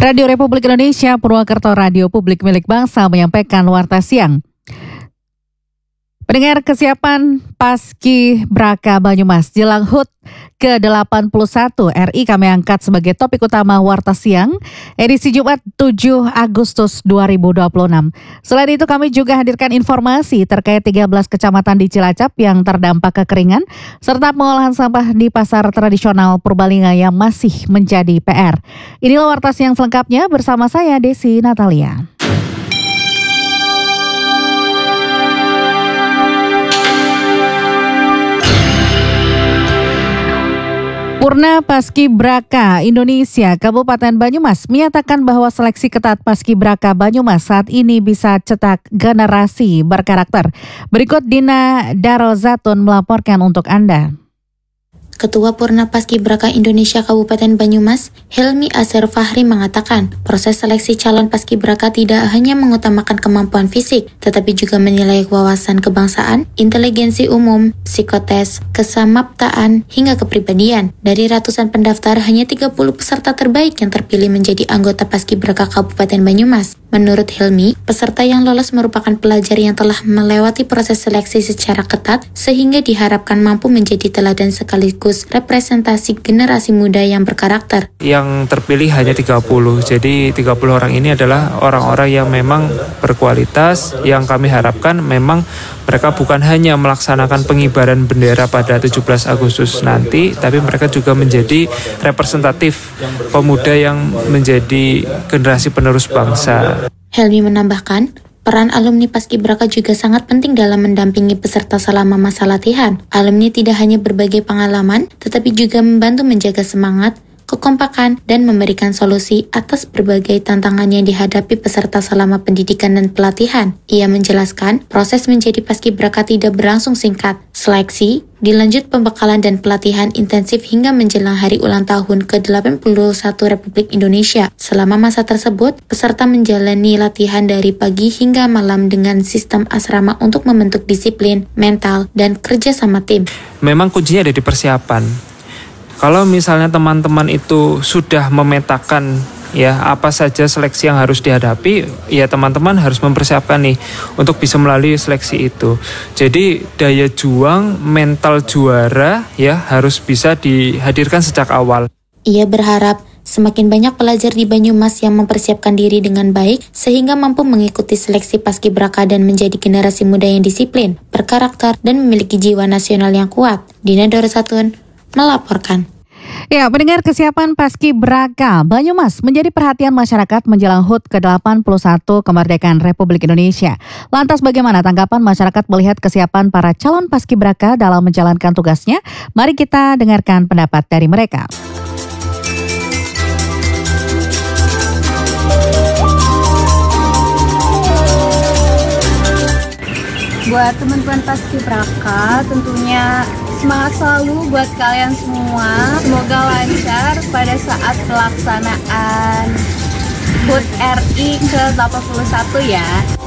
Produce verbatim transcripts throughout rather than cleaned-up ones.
Radio Republik Indonesia Purwakarta, radio publik milik bangsa menyampaikan warta siang. Pendengar, kesiapan Paski Braka Banyumas jelang H U T ke delapan puluh satu R I kami angkat sebagai topik utama warta siang edisi Jumat tujuh Agustus dua ribu dua puluh enam. Selain itu kami juga hadirkan informasi terkait tiga belas kecamatan di Cilacap yang terdampak kekeringan serta pengolahan sampah di pasar tradisional Purbalingga yang masih menjadi P R. Inilah warta siang selengkapnya bersama saya Desi Natalia. Purna Paski Braka Indonesia Kabupaten Banyumas menyatakan bahwa seleksi ketat Paski Braka Banyumas saat ini bisa cetak generasi berkarakter. Berikut Dina Darozatun melaporkan untuk Anda. Ketua Purna Paski Braka Indonesia Kabupaten Banyumas, Helmi Aser Fahri mengatakan, proses seleksi calon Paski Braka tidak hanya mengutamakan kemampuan fisik, tetapi juga menilai wawasan kebangsaan, inteligensi umum, psikotes, kesamaptaan, hingga kepribadian. Dari ratusan pendaftar, hanya tiga puluh peserta terbaik yang terpilih menjadi anggota Paski Braka Kabupaten Banyumas. Menurut Helmi, peserta yang lolos merupakan pelajar yang telah melewati proses seleksi secara ketat, sehingga diharapkan mampu menjadi teladan sekaligus representasi generasi muda yang berkarakter. Yang terpilih hanya tiga puluh, jadi tiga puluh orang ini adalah orang-orang yang memang berkualitas, yang kami harapkan memang mereka bukan hanya melaksanakan pengibaran bendera pada tujuh belas Agustus nanti, tapi mereka juga menjadi representatif pemuda yang menjadi generasi penerus bangsa. Helmi menambahkan, peran alumni Paski Braka juga sangat penting dalam mendampingi peserta selama masa latihan. Alumni tidak hanya berbagi pengalaman, tetapi juga membantu menjaga semangat, kekompakan, dan memberikan solusi atas berbagai tantangan yang dihadapi peserta selama pendidikan dan pelatihan. Ia menjelaskan, proses menjadi Paski Braka tidak berlangsung singkat. Seleksi, dilanjut pembekalan dan pelatihan intensif hingga menjelang hari ulang tahun ke delapan puluh satu Republik Indonesia. Selama masa tersebut, peserta menjalani latihan dari pagi hingga malam dengan sistem asrama untuk membentuk disiplin, mental, dan kerja sama tim. Memang kuncinya ada di persiapan. Kalau misalnya teman-teman itu sudah memetakan ya apa saja seleksi yang harus dihadapi, ya teman-teman harus mempersiapkan nih untuk bisa melalui seleksi itu. Jadi daya juang, mental juara ya harus bisa dihadirkan sejak awal. Ia berharap semakin banyak pelajar di Banyumas yang mempersiapkan diri dengan baik sehingga mampu mengikuti seleksi Paski Braka dan menjadi generasi muda yang disiplin, berkarakter, dan memiliki jiwa nasional yang kuat. Dina Darozatun melaporkan. Ya, pendengar, kesiapan Paski Braka Banyumas menjadi perhatian masyarakat menjelang H U T ke delapan puluh satu kemerdekaan Republik Indonesia. Lantas bagaimana tanggapan masyarakat melihat kesiapan para calon Paski Braka dalam menjalankan tugasnya? Mari kita dengarkan pendapat dari mereka. Buat teman-teman Paski Braka, tentunya semangat selalu buat kalian semua. Semoga lancar pada saat pelaksanaan H U T R I ke delapan puluh satu ya.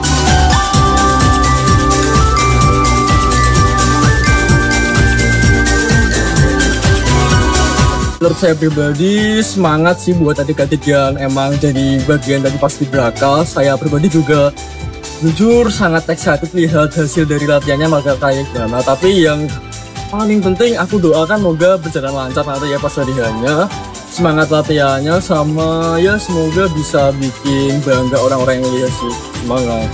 Menurut saya pribadi, semangat sih buat adik-adik yang emang jadi bagian dari Paski Braka. Saya pribadi juga jujur sangat excited lihat hasil dari latihannya maka kayak gimana. Tapi yang paling penting aku doakan semoga berjalan lancar nanti ya pas latihannya. Semangat latihannya sama ya semoga bisa bikin bangga orang-orang yang lihat sih. Semangat.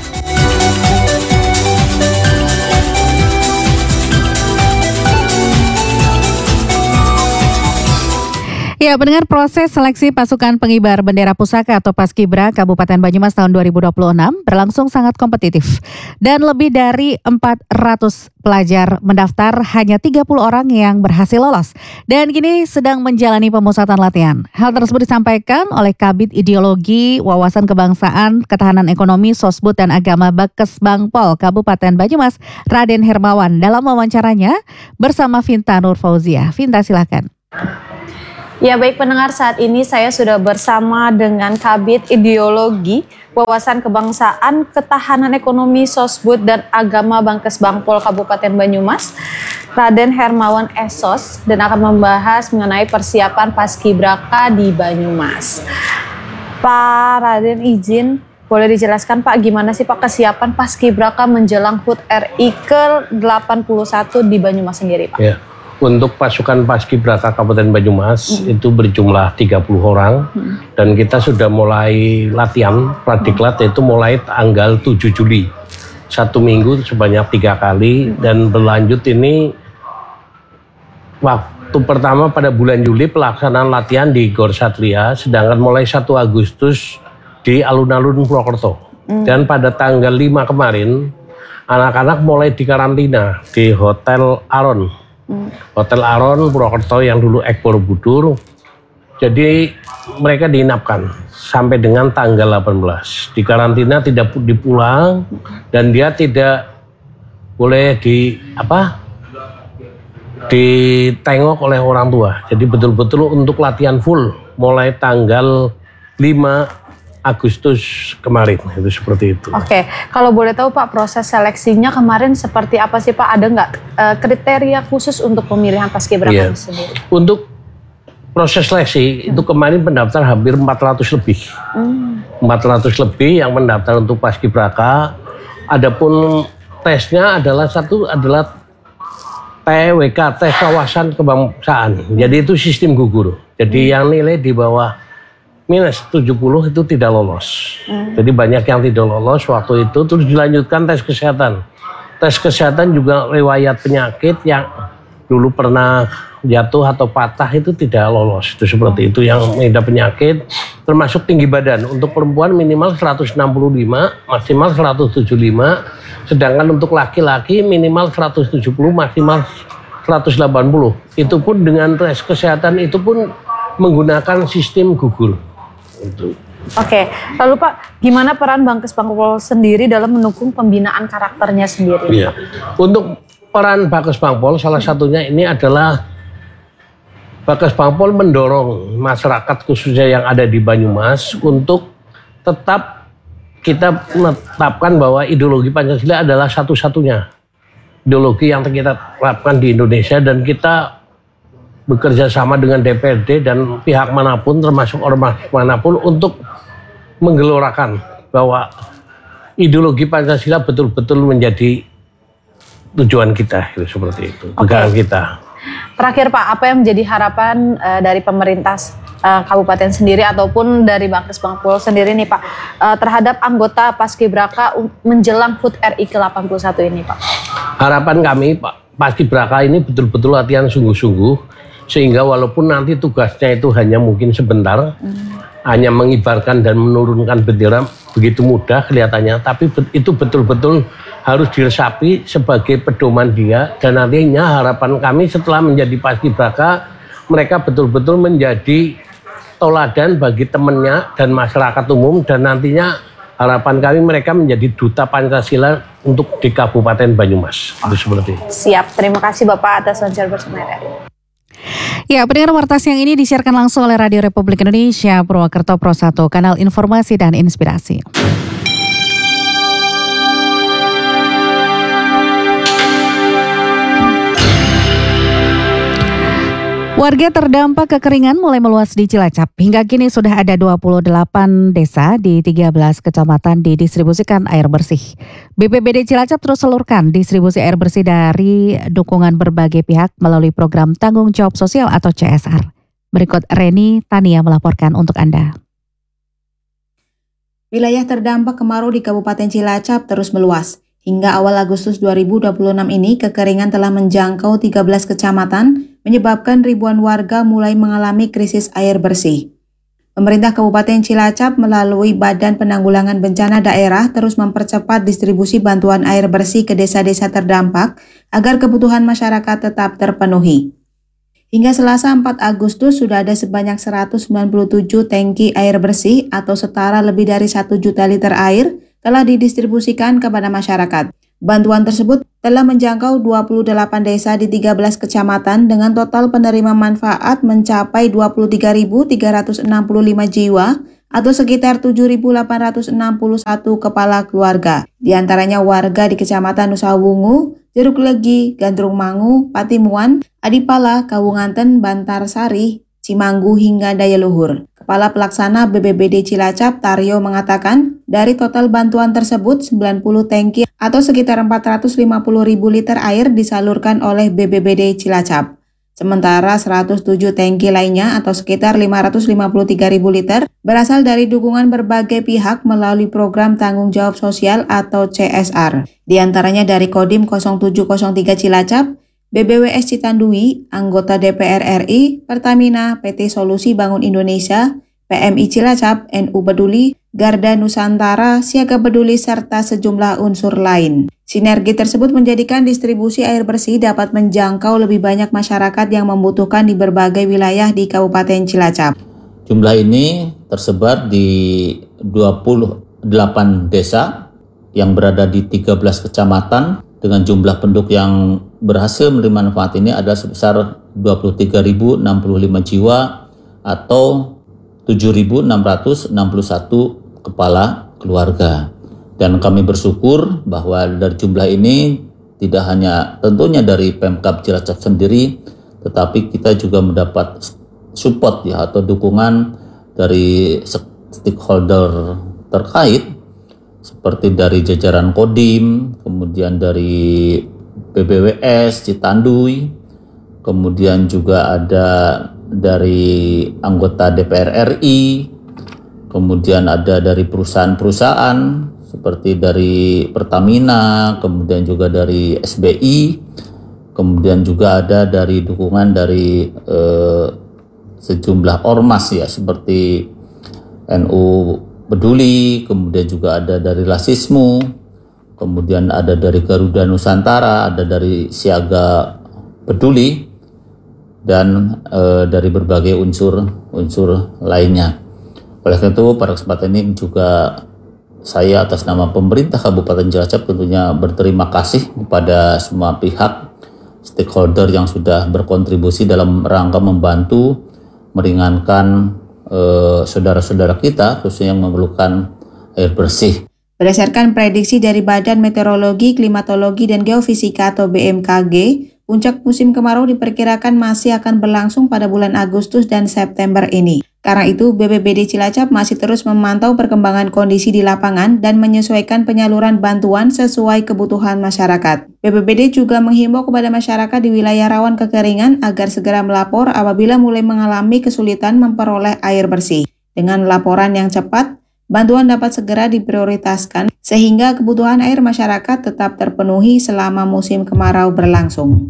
Ya, pendengar, proses seleksi pasukan pengibar bendera pusaka atau Paskibra Kabupaten Banyumas tahun dua ribu dua puluh enam berlangsung sangat kompetitif. Dan lebih dari empat ratus pelajar mendaftar, hanya tiga puluh orang yang berhasil lolos. Dan kini sedang menjalani pemusatan latihan. Hal tersebut disampaikan oleh Kabid Ideologi, Wawasan Kebangsaan, Ketahanan Ekonomi, Sosbud dan Agama Bakes Bangpol Kabupaten Banyumas, Raden Hermawan dalam wawancaranya bersama Vinta Nur Fauzia. Vinta, silakan. Ya, baik pendengar, saat ini saya sudah bersama dengan Kabid Ideologi, Wawasan Kebangsaan, Ketahanan Ekonomi, Sosbud dan Agama Bakes Bangpol Kabupaten Banyumas, Raden Hermawan S O S, dan akan membahas mengenai persiapan Paskibraka di Banyumas. Pak Raden izin, boleh dijelaskan Pak gimana sih Pak kesiapan Paskibraka menjelang H U T R I ke delapan puluh satu di Banyumas sendiri Pak? Ya, untuk pasukan Paskibraka Kabupaten Banyumas hmm. itu berjumlah tiga puluh orang hmm. dan kita sudah mulai latihan pradiklat hmm. itu mulai tanggal tujuh Juli. Satu minggu sebanyak tiga kali hmm. dan berlanjut ini waktu pertama pada bulan Juli pelaksanaan latihan di Gor Satria, sedangkan mulai satu Agustus di alun-alun Purwokerto. Hmm. Dan pada tanggal lima kemarin anak-anak mulai dikarantina di Hotel Aron. Hmm. Hotel Aron Purwokerto yang dulu Ek Borobudur. Jadi mereka diinapkan sampai dengan tanggal delapan belas. Di karantina tidak dipulang dan dia tidak boleh di apa? ditengok oleh orang tua. Jadi betul-betul untuk latihan full mulai tanggal lima Agustus kemarin, itu seperti itu. Oke, kalau boleh tahu Pak, proses seleksinya kemarin seperti apa sih Pak? Ada nggak uh, kriteria khusus untuk pemilihan Paskibraka yeah. sendiri? Untuk proses seleksi hmm. itu kemarin pendaftar hampir empat ratus lebih. Hmm. empat ratus lebih yang mendaftar untuk Paskibraka. Adapun tesnya adalah satu adalah T W K, tes wawasan kebangsaan. Jadi itu sistem gugur. Jadi hmm. yang nilai di bawah minus tujuh puluh itu tidak lolos. Hmm. Jadi banyak yang tidak lolos waktu itu, terus dilanjutkan tes kesehatan. Tes kesehatan juga riwayat penyakit yang dulu pernah jatuh atau patah itu tidak lolos. Itu seperti itu yang mengidap penyakit, termasuk tinggi badan. Untuk perempuan minimal seratus enam puluh lima, maksimal seratus tujuh puluh lima. Sedangkan untuk laki-laki minimal seratus tujuh puluh, maksimal seratus delapan puluh. Itu pun dengan tes kesehatan itu pun menggunakan sistem gugur. Itu. Oke, lalu Pak, gimana peran Bangkes Bangpol sendiri dalam mendukung pembinaan karakternya sendiri? Iya. Untuk peran Bangkes Bangpol salah satunya ini adalah Bangkes Bangpol mendorong masyarakat khususnya yang ada di Banyumas untuk tetap kita menetapkan bahwa ideologi Pancasila adalah satu-satunya ideologi yang kita terapkan di Indonesia, dan kita bekerja sama dengan D P R D dan pihak manapun termasuk ormas manapun untuk menggelorakan bahwa ideologi Pancasila betul-betul menjadi tujuan kita, itu seperti itu, pegangan okay. kita. Terakhir Pak, apa yang menjadi harapan uh, dari pemerintah uh, kabupaten sendiri ataupun dari Bangkes Bangpol sendiri nih Pak uh, terhadap anggota Paskibraka menjelang H U T R I ke delapan puluh satu ini Pak? Harapan kami Pak, Paskibraka ini betul-betul latihan sungguh-sungguh sehingga walaupun nanti tugasnya itu hanya mungkin sebentar, hmm. hanya mengibarkan dan menurunkan bendera begitu mudah kelihatannya, tapi itu betul-betul harus diresapi sebagai pedoman dia, dan nantinya harapan kami setelah menjadi Paskibraka mereka betul-betul menjadi toladan bagi temannya dan masyarakat umum, dan nantinya harapan kami mereka menjadi duta Pancasila untuk di Kabupaten Banyumas. Oh. Itu seperti itu. Siap, terima kasih Bapak atas wawancara bersama R R I. Ya, pendengar warta siang ini disiarkan langsung oleh Radio Republik Indonesia Purwokerto Pro satu, kanal informasi dan inspirasi. Warga terdampak kekeringan mulai meluas di Cilacap. Hingga kini sudah ada dua puluh delapan desa di tiga belas kecamatan didistribusikan air bersih. B P B D Cilacap terus salurkan distribusi air bersih dari dukungan berbagai pihak melalui program Tanggung Jawab Sosial atau C S R. Berikut Reni Tania melaporkan untuk Anda. Wilayah terdampak kemarau di Kabupaten Cilacap terus meluas. Hingga awal Agustus dua ribu dua puluh enam ini, kekeringan telah menjangkau tiga belas kecamatan, menyebabkan ribuan warga mulai mengalami krisis air bersih. Pemerintah Kabupaten Cilacap melalui Badan Penanggulangan Bencana Daerah terus mempercepat distribusi bantuan air bersih ke desa-desa terdampak agar kebutuhan masyarakat tetap terpenuhi. Hingga Selasa empat Agustus sudah ada sebanyak seratus sembilan puluh tujuh tangki air bersih atau setara lebih dari satu juta liter air telah didistribusikan kepada masyarakat. Bantuan tersebut telah menjangkau dua puluh delapan desa di tiga belas kecamatan dengan total penerima manfaat mencapai dua puluh tiga ribu tiga ratus enam puluh lima jiwa atau sekitar tujuh ribu delapan ratus enam puluh satu kepala keluarga. Di antaranya warga di Kecamatan Nusawungu, Jeruk Legi, Gandrung Mangu, Patimuan, Adipala, Kawunganten, Bantarsari, Cimanggu hingga Daya Luhur. Kepala Pelaksana B B B D Cilacap, Taryo, mengatakan dari total bantuan tersebut sembilan puluh tangki atau sekitar empat ratus lima puluh ribu liter air disalurkan oleh B B B D Cilacap. Sementara seratus tujuh tangki lainnya atau sekitar lima ratus lima puluh tiga ribu liter berasal dari dukungan berbagai pihak melalui program tanggung jawab sosial atau C S R. Di antaranya dari Kodim nol tujuh nol tiga Cilacap, B B W S Citandui, anggota D P R R I, Pertamina, P T Solusi Bangun Indonesia, P M I Cilacap, N U Peduli, Garda Nusantara, Siaga Peduli, serta sejumlah unsur lain. Sinergi tersebut menjadikan distribusi air bersih dapat menjangkau lebih banyak masyarakat yang membutuhkan di berbagai wilayah di Kabupaten Cilacap. Jumlah ini tersebar di dua puluh delapan desa yang berada di tiga belas kecamatan dengan jumlah penduduk yang berhasil menerima manfaat ini adalah sebesar dua puluh tiga ribu enam puluh lima jiwa atau tujuh ribu enam ratus enam puluh satu kepala keluarga. Dan kami bersyukur bahwa dari jumlah ini tidak hanya tentunya dari Pemkab Cilacap sendiri, tetapi kita juga mendapat support ya atau dukungan dari stakeholder terkait seperti dari jajaran Kodim, kemudian dari B B W S Citandui, kemudian juga ada dari anggota D P R R I, kemudian ada dari perusahaan-perusahaan seperti dari Pertamina, kemudian juga dari S B I, kemudian juga ada dari dukungan dari eh, sejumlah ormas ya seperti N U Peduli, kemudian juga ada dari Lasismu, kemudian ada dari Garuda Nusantara, ada dari Siaga Peduli, dan e, dari berbagai unsur-unsur lainnya. Oleh karena itu pada kesempatan ini juga saya atas nama pemerintah Kabupaten Cilacap tentunya berterima kasih kepada semua pihak stakeholder yang sudah berkontribusi dalam rangka membantu meringankan eh, saudara-saudara kita khususnya yang memerlukan air bersih. Berdasarkan prediksi dari Badan Meteorologi, Klimatologi, dan Geofisika atau B M K G, puncak musim kemarau diperkirakan masih akan berlangsung pada bulan Agustus dan September ini. Karena itu, B B B D Cilacap masih terus memantau perkembangan kondisi di lapangan dan menyesuaikan penyaluran bantuan sesuai kebutuhan masyarakat. B B B D juga menghimbau kepada masyarakat di wilayah rawan kekeringan agar segera melapor apabila mulai mengalami kesulitan memperoleh air bersih. Dengan laporan yang cepat, bantuan dapat segera diprioritaskan sehingga kebutuhan air masyarakat tetap terpenuhi selama musim kemarau berlangsung.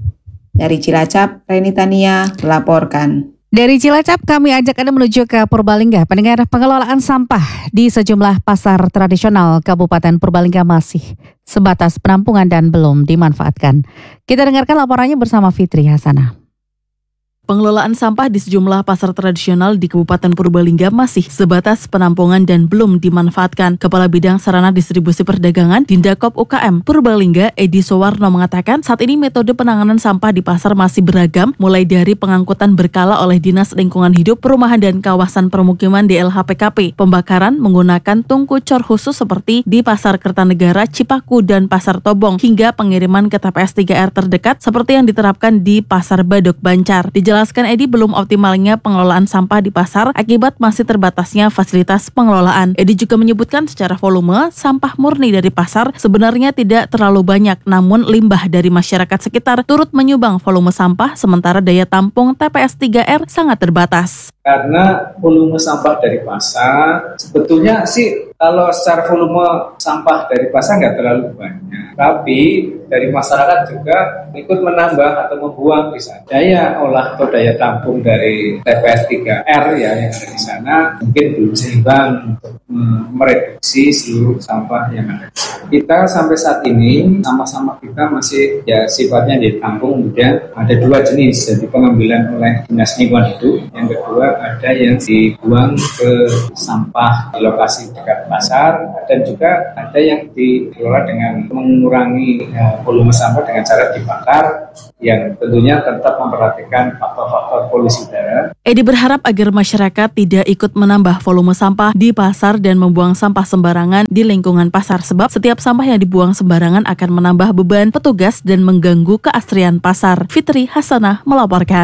Dari Cilacap, Reni Tania melaporkan. Dari Cilacap kami ajak Anda menuju ke Purbalingga. Pendengar, pengelolaan sampah di sejumlah pasar tradisional Kabupaten Purbalingga masih sebatas penampungan dan belum dimanfaatkan. Kita dengarkan laporannya bersama Fitri Hasanah. Pengelolaan sampah di sejumlah pasar tradisional di Kabupaten Purbalingga masih sebatas penampungan dan belum dimanfaatkan. Kepala Bidang Sarana Distribusi Perdagangan Dindakop U K M Purbalingga, Edi Sowarno, mengatakan saat ini metode penanganan sampah di pasar masih beragam, mulai dari pengangkutan berkala oleh Dinas Lingkungan Hidup, Perumahan dan Kawasan Permukiman D L H P K P, pembakaran menggunakan tungku cor khusus seperti di Pasar Kertanegara, Cipaku, dan Pasar Tobong, hingga pengiriman ke T P S tiga R terdekat seperti yang diterapkan di Pasar Badok Bancar. Dijelaskan Jelaskan Edi, belum optimalnya pengelolaan sampah di pasar akibat masih terbatasnya fasilitas pengelolaan. Edi juga menyebutkan secara volume, sampah murni dari pasar sebenarnya tidak terlalu banyak, namun limbah dari masyarakat sekitar turut menyumbang volume sampah, sementara daya tampung T P S tiga R sangat terbatas. Karena volume sampah dari pasar, sebetulnya sih kalau secara volume sampah dari pasar nggak terlalu banyak. Tapi dari masyarakat juga ikut menambah atau membuang bisa. Daya olah atau daya tampung dari T P S tiga R ya yang ada di sana mungkin belum seimbang untuk mereduksi seluruh sampah yang ada. Kita sampai saat ini sama-sama kita masih ya sifatnya ditampung, kemudian ada dua jenis, jadi pengambilan oleh Dinas Lingkungan Hidup, yang kedua ada yang dibuang ke sampah di lokasi dekat pasar, dan juga ada yang dikelola dengan mengurangi ya, volume sampah dengan cara dibakar, yang tentunya tetap memperhatikan faktor-faktor polusi udara. Edi berharap agar masyarakat tidak ikut menambah volume sampah di pasar dan membuang sampah sembarangan di lingkungan pasar, sebab setiap sampah yang dibuang sembarangan akan menambah beban petugas dan mengganggu keasrian pasar. Fitri Hasanah melaporkan.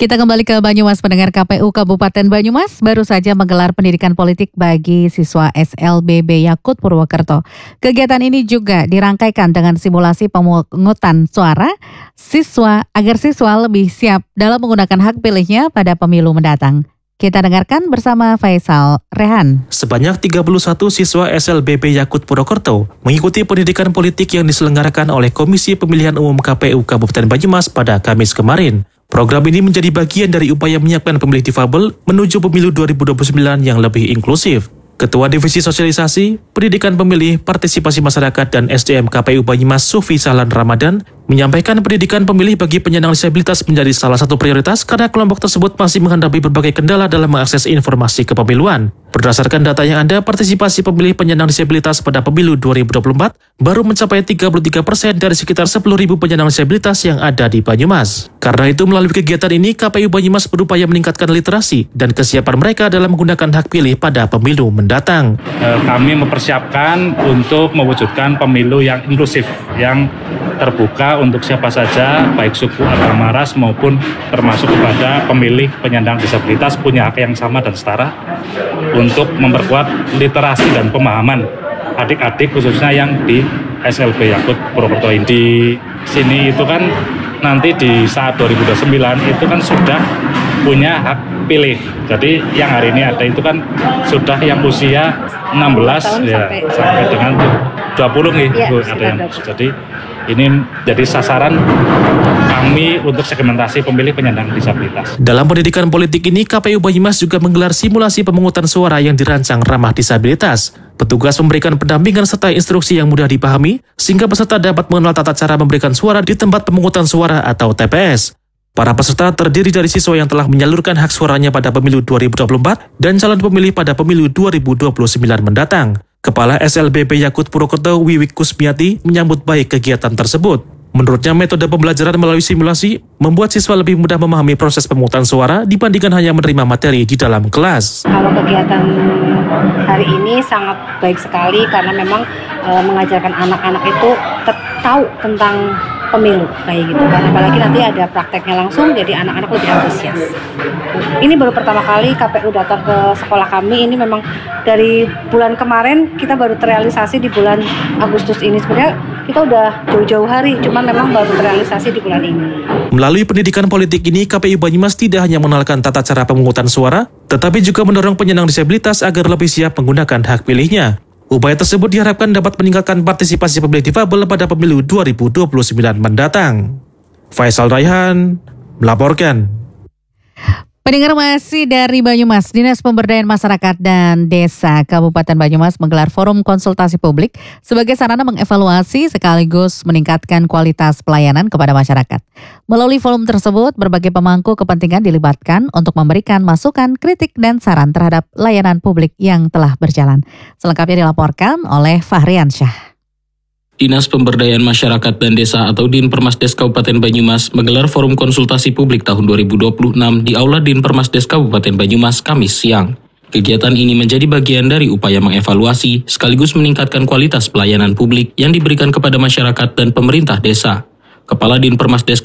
Kita kembali ke Banyumas. Pendengar, K P U Kabupaten Banyumas baru saja menggelar pendidikan politik bagi siswa S L B B Yakut Purwokerto. Kegiatan ini juga dirangkaikan dengan simulasi pemungutan suara siswa agar siswa lebih siap dalam menggunakan hak pilihnya pada pemilu mendatang. Kita dengarkan bersama Faisal Rehan. Sebanyak tiga puluh satu siswa S L B B Yakut Purwokerto mengikuti pendidikan politik yang diselenggarakan oleh Komisi Pemilihan Umum K P U Kabupaten Banyumas pada Kamis kemarin. Program ini menjadi bagian dari upaya menyiapkan pemilih difabel menuju pemilu dua ribu dua puluh sembilan yang lebih inklusif. Ketua Divisi Sosialisasi, Pendidikan Pemilih, Partisipasi Masyarakat dan S D M K P U Banyumas Sufi Sahlan Ramadan menyampaikan pendidikan pemilih bagi penyandang disabilitas menjadi salah satu prioritas karena kelompok tersebut masih menghadapi berbagai kendala dalam mengakses informasi kepemiluan. Berdasarkan data yang ada, partisipasi pemilih penyandang disabilitas pada pemilu dua ribu dua puluh empat baru mencapai tiga puluh tiga persen dari sekitar sepuluh ribu penyandang disabilitas yang ada di Banyumas. Karena itu, melalui kegiatan ini, K P U Banyumas berupaya meningkatkan literasi dan kesiapan mereka dalam menggunakan hak pilih pada pemilu mendatang. Kami mempersiapkan untuk mewujudkan pemilu yang inklusif, yang terbuka untuk siapa saja, baik suku, agama, ras maupun termasuk kepada pemilih penyandang disabilitas punya hak yang sama dan setara untuk memperkuat literasi dan pemahaman adik-adik khususnya yang di S L B Yakut Purwokerto ini. Di sini itu kan nanti di saat dua ribu dua puluh sembilan itu kan sudah punya hak pilih. Jadi yang hari ini ada itu kan sudah yang usia enam belas ya sampai, sampai dengan dua puluh nih, ya, Bu, ada yang jadi ini jadi sasaran kami untuk segmentasi pemilih penyandang disabilitas. Dalam pendidikan politik ini, K P U Banyumas juga menggelar simulasi pemungutan suara yang dirancang ramah disabilitas. Petugas memberikan pendampingan serta instruksi yang mudah dipahami, sehingga peserta dapat mengenal tata cara memberikan suara di tempat pemungutan suara atau T P S. Para peserta terdiri dari siswa yang telah menyalurkan hak suaranya pada pemilu dua ribu dua puluh empat dan calon pemilih pada pemilu dua ribu dua puluh sembilan mendatang. Kepala S L B B Yakut Purwokerto Wiwik Kusmiati menyambut baik kegiatan tersebut. Menurutnya, metode pembelajaran melalui simulasi membuat siswa lebih mudah memahami proses pemungutan suara dibandingkan hanya menerima materi di dalam kelas. Kalau kegiatan hari ini sangat baik sekali karena memang e, mengajarkan anak-anak itu tahu tentang pemilu kayak gitu kan, apalagi nanti ada prakteknya langsung, jadi anak-anak lebih antusias. Ini baru pertama kali K P U datang ke sekolah kami. Ini memang dari bulan kemarin kita baru terrealisasi di bulan Agustus ini. Sebenarnya kita udah jauh-jauh hari, cuman memang baru terrealisasi di bulan ini. Melalui pendidikan politik ini, K P U Banyumas tidak hanya mengenalkan tata cara pemungutan suara, tetapi juga mendorong penyandang disabilitas agar lebih siap menggunakan hak pilihnya. Upaya tersebut diharapkan dapat meningkatkan partisipasi pemilih difabel pada pemilu dua ribu dua puluh sembilan mendatang. Faisal Rehan melaporkan. Pendengar, masih dari Banyumas, Dinas Pemberdayaan Masyarakat dan Desa Kabupaten Banyumas menggelar forum konsultasi publik sebagai sarana mengevaluasi sekaligus meningkatkan kualitas pelayanan kepada masyarakat. Melalui forum tersebut, berbagai pemangku kepentingan dilibatkan untuk memberikan masukan, kritik, dan saran terhadap layanan publik yang telah berjalan. Selengkapnya dilaporkan oleh Fahrian Syah. Dinas Pemberdayaan Masyarakat dan Desa atau Dinpermasdes Kabupaten Banyumas menggelar forum konsultasi publik tahun dua ribu dua puluh enam di Aula Dinpermasdes Kabupaten Banyumas Kamis siang. Kegiatan ini menjadi bagian dari upaya mengevaluasi sekaligus meningkatkan kualitas pelayanan publik yang diberikan kepada masyarakat dan pemerintah desa. Kepala Dinpermasdes